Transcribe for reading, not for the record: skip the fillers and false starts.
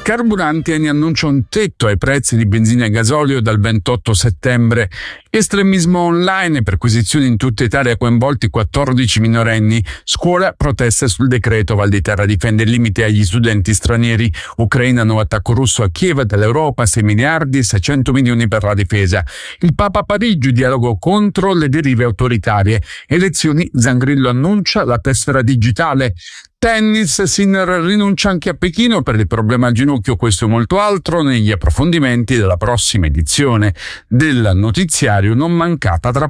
Carburanti ne annuncia un tetto ai prezzi di benzina e gasolio dal 28 settembre. Estremismo online, perquisizioni in tutta Italia, coinvolti 14 minorenni. Scuola, proteste sul decreto. Valditara difende il limite agli studenti stranieri. Ucraina, nuovo attacco russo a Kiev dall'Europa, 6 miliardi e 600 milioni per la difesa. Il Papa a Parigi, dialogo contro le derive autoritarie. Elezioni, Zangrillo annuncia la tessera digitale. Tennis, Sinner rinuncia anche a Pechino per il problema al ginocchio, questo e molto altro negli approfondimenti della prossima edizione del notiziario non mancata tra